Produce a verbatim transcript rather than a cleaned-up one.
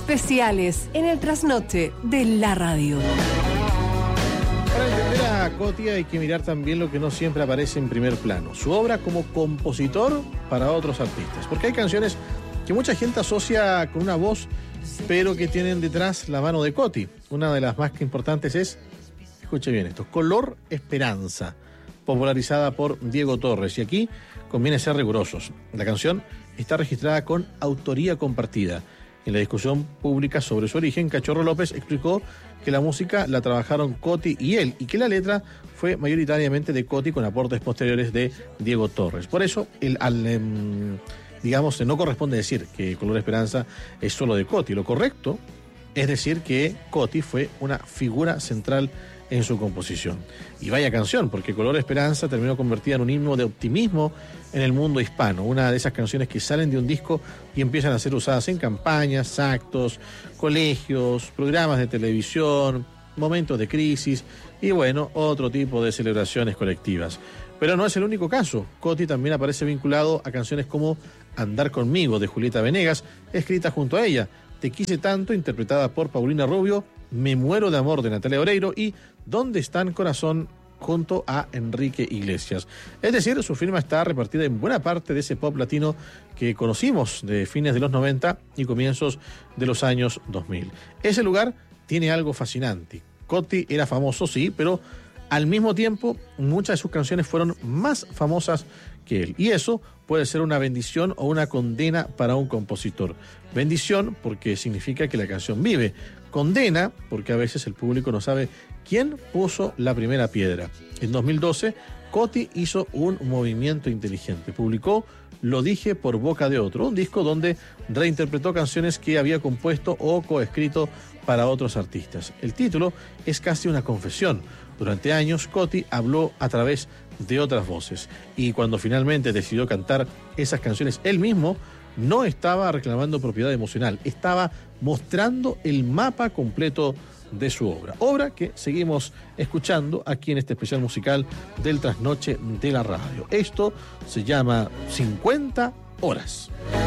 especiales en el trasnoche de la radio. Para entender a Coti hay que mirar también lo que no siempre aparece en primer plano, su obra como compositor para otros artistas, porque hay canciones que mucha gente asocia con una voz, pero que tienen detrás la mano de Coti. Una de las más importantes es, escuche bien esto, Color Esperanza, popularizada por Diego Torres, y aquí conviene ser rigurosos. La canción está registrada con autoría compartida. En la discusión pública sobre su origen, Cachorro López explicó que la música la trabajaron Coti y él, y que la letra fue mayoritariamente de Coti con aportes posteriores de Diego Torres. Por eso, el, al, eh, digamos, no corresponde decir que Color Esperanza es solo de Coti. Lo correcto es decir que Coti fue una figura central en su composición. Y vaya canción, porque Color Esperanza terminó convertida en un himno de optimismo en el mundo hispano. Una de esas canciones que salen de un disco y empiezan a ser usadas en campañas, actos, colegios, programas de televisión, momentos de crisis y, bueno, otro tipo de celebraciones colectivas. Pero no es el único caso. Coti también aparece vinculado a canciones como Andar Conmigo, de Julieta Venegas, escrita junto a ella, Te Quise Tanto, interpretada por Paulina Rubio, Me Muero de Amor, de Natalia Oreiro, y ¿Dónde Están Corazón?, junto a Enrique Iglesias. Es decir, su firma está repartida en buena parte de ese pop latino que conocimos de fines de los noventa y comienzos de los años dos mil. Ese lugar tiene algo fascinante. Coti era famoso, sí, pero al mismo tiempo muchas de sus canciones fueron más famosas que él. Y eso puede ser una bendición o una condena para un compositor. Bendición porque significa que la canción vive. Condena porque a veces el público no sabe quién puso la primera piedra. En dos mil doce, Coti hizo un movimiento inteligente. Publicó Lo Dije por Boca de Otro, un disco donde reinterpretó canciones que había compuesto o coescrito para otros artistas. El título es casi una confesión. Durante años, Coti habló a través de otras voces. Y cuando finalmente decidió cantar esas canciones él mismo, no estaba reclamando propiedad emocional, estaba mostrando el mapa completo de su obra. Obra que seguimos escuchando aquí en este especial musical del Trasnoche de la Radio. Esto se llama cincuenta horas.